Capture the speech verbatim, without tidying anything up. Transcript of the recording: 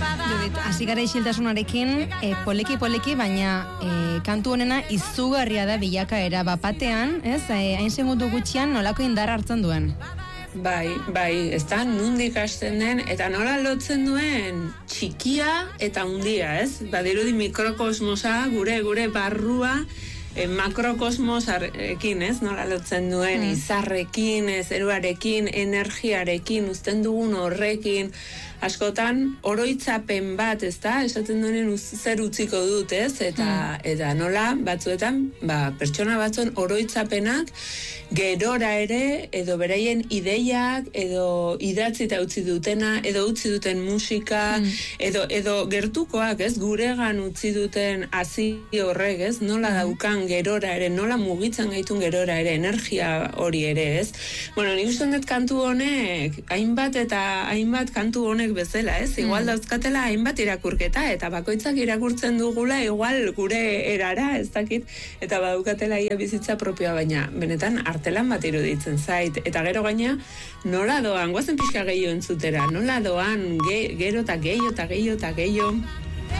Judit, hasi gara isiltasunarekin, e, poleki poleki, baina e, kantu honena izugarria da bilakaera bapatean, ez? E, hain segundu gutxian nolako indar hartzen duen. Bai, bai, ez da, nundik hasten den, eta nola lotzen duen txikia eta hundia, ez? Badirudi mikrokosmosa, gure, gure barrua, e, makrokosmosarekin, ez? Nola lotzen duen, mm. izarrekin, zeruarekin, energiarekin, uzten dugun horrekin, askotan oroitzapen bat, ez da, esaten duen zer utziko dut, ez? Eta, mm. eta nola, batzuetan, ba, pertsona batzuen oroitzapenak, gerora ere, edo beraien ideiak, edo idatzita utzi dutena, edo utzi duten musika, mm. edo, edo gertukoak, ez, guregan utzi duten hazi horrek, ez, nola daukan gerora ere, nola mugitzen gaitun gerora ere, energia hori ere, ez. Bueno, nik uste dut kantu honek, hainbat eta hainbat kantu honek bezala, ez, igual mm. dauzkatela hainbat irakurketa, eta bakoitzak irakurtzen dugula, igual gure erara, ez dakit, eta badukatela ia bizitza propioa, baina benetan artelan bat iruditzen zait, eta gero gaina, nola doan, guazen pixka gehiago entzutera, nola doan, ge, gero eta gehiago eta gehiago eta gehiago,